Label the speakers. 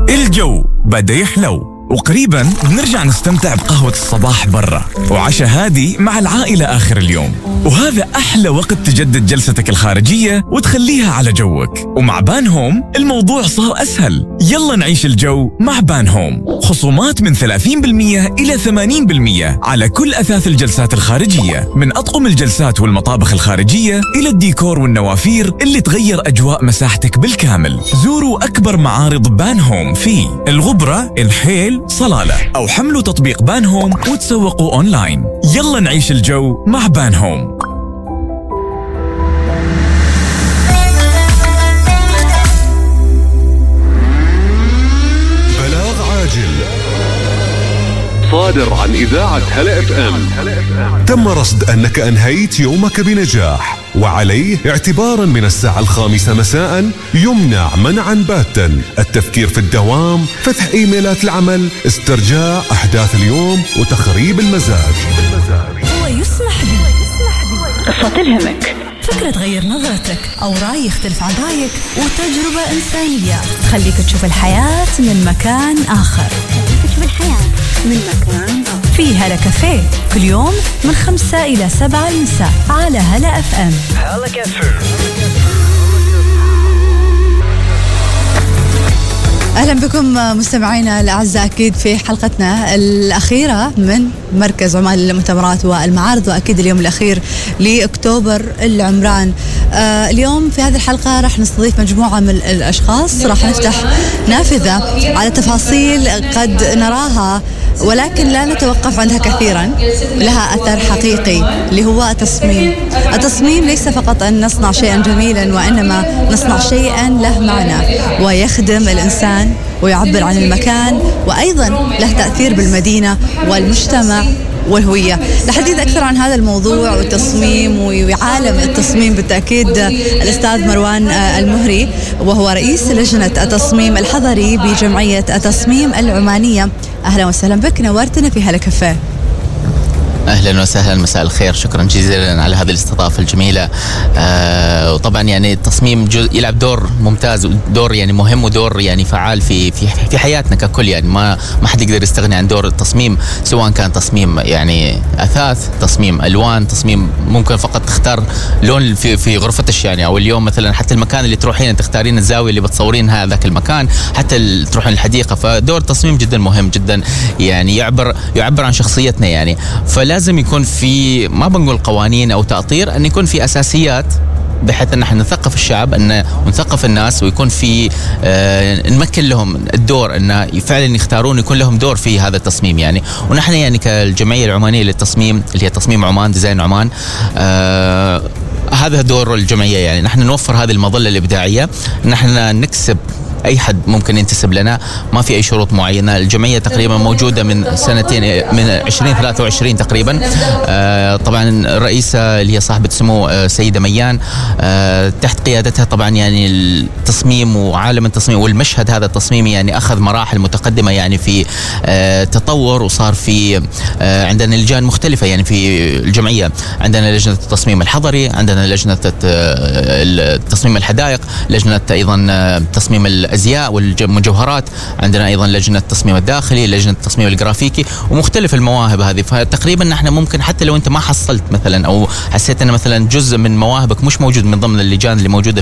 Speaker 1: الجو بدا يحلو وقريبا بنرجع نستمتع بقهوة الصباح برا وعشاء هادي مع العائلة آخر اليوم، وهذا أحلى وقت تجدد جلستك الخارجية وتخليها على جوك. ومع بان هوم الموضوع صار أسهل، يلا نعيش الجو مع بان هوم. خصومات من 30% إلى 80% على كل أثاث الجلسات الخارجية، من أطقم الجلسات والمطابخ الخارجية إلى الديكور والنوافير اللي تغير أجواء مساحتك بالكامل. زوروا أكبر معارض بان هوم في الغبرة، الحيل، صلالة، أو حملوا تطبيق بان هوم وتسوقوا أونلاين. يلا نعيش الجو مع بان هوم.
Speaker 2: بلاغ عاجل
Speaker 3: صادر عن إذاعة هلا اف ام.
Speaker 2: تم رصد أنك أنهيت يومك بنجاح، وعليه اعتبارا من الساعة 5 مساء يمنع منعا باتا التفكير في الدوام، فتح إيميلات العمل، استرجاع أحداث اليوم، وتخريب المزاج.
Speaker 4: هو يسمح بي قصة تلهمك، فكرة تغير نظرتك، أو رأي يختلف عن رأيك، وتجربة إنسانية تخليك تشوف الحياة من مكان آخر. في هلا كافيه كل يوم من 5 إلى 7 المساء على هلا اف ام. هلا كافيه.
Speaker 5: أهلا بكم مستمعينا الأعزاء، أكيد في حلقتنا الأخيرة من مركز عمان للمؤتمرات والمعارض، وأكيد اليوم الأخير لأكتوبر العمران. اليوم في هذه الحلقة راح نستضيف مجموعة من الأشخاص، راح نفتح نافذة على تفاصيل قد نراها ولكن لا نتوقف عندها كثيرا، لها أثر حقيقي اللي هو التصميم. التصميم ليس فقط أن نصنع شيئا جميلا، وإنما نصنع شيئا له معنى ويخدم الإنسان ويعبر عن المكان، وأيضا له تأثير بالمدينة والمجتمع والهوية. لحديث أكثر عن هذا الموضوع والتصميم وعالم التصميم بالتأكيد الأستاذ مروان المهري، وهو رئيس لجنة التصميم الحضري بجمعية التصميم العمانية. أهلا وسهلا بك، نورتنا في هلا كافيه.
Speaker 6: أهلا وسهلا، مساء الخير، شكرا جزيلا على هذه الاستضافة الجميلة. وطبعا يعني التصميم يلعب دور ممتاز، ودور يعني مهم، ودور يعني فعال في حياتنا ككل. يعني ما حد يقدر يستغني عن دور التصميم، سواء كان تصميم يعني أثاث، تصميم ألوان، تصميم ممكن فقط تختار لون في غرفتش يعني، أو اليوم مثلا حتى المكان اللي تروحين تختارين الزاوية اللي بتصورين هذاك المكان، حتى تروحين الحديقة. فدور التصميم جدا مهم جدا، يعني يعبر عن شخصيتنا يعني. فلازم يكون في، ما بنقول قوانين أو تأطير، أن يكون في أساسيات بحيث أن احنا نثقف الشعب، ونثقف الناس، ويكون في نمكن لهم الدور أن فعلا يختارون، يكون لهم دور في هذا التصميم يعني. ونحن يعني كالجمعية العمانية للتصميم اللي هي تصميم عمان، ديزاين عمان، هذا دور الجمعية يعني. نحن نوفر هذه المظلة الإبداعية، نحن نكسب أي حد ممكن ينتسب لنا، ما في أي شروط معينة. الجمعية تقريبا موجودة من سنتين، من 2023 تقريبا. طبعا الرئيسة اللي هي صاحبة سمو سيدة ميان، تحت قيادتها طبعا يعني التصميم وعالم التصميم والمشهد هذا التصميمي يعني أخذ مراحل متقدمة يعني في تطور، وصار في عندنا لجان مختلفة يعني في الجمعية. عندنا لجنة التصميم الحضري، عندنا لجنة تصميم الحدائق، لجنة أيضا تصميم الأزياء والمجوهرات، عندنا أيضا لجنة التصميم الداخلي، لجنة التصميم الجرافيكي، ومختلف المواهب هذه. فتقريبا نحن ممكن حتى لو أنت ما حصلت مثلا، أو حسيت أن مثلا جزء من مواهبك مش موجود من ضمن اللجان اللي موجودة